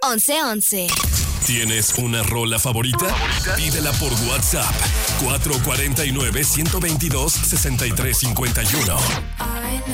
1111. ¿Tienes una rola favorita? Pídela por WhatsApp. 449-122-6351.